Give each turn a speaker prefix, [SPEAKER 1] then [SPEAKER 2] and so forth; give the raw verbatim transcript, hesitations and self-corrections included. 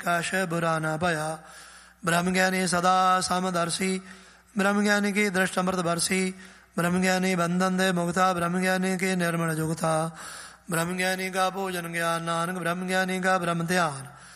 [SPEAKER 1] कश बुरा न भया। ब्रह्मज्ञानी सदा समदर्शी, ब्रह्मज्ञानी की दृष्ट अमृत बरसी। ब्रह्मज्ञानी बंधन दे मुक्ता, ब्रह्मज्ञानी की निर्मल जुगता। ब्रह्मज्ञानी का पूजन ज्ञान, नानक ब्रह्मज्ञानी का ब्रह्म ध्यान।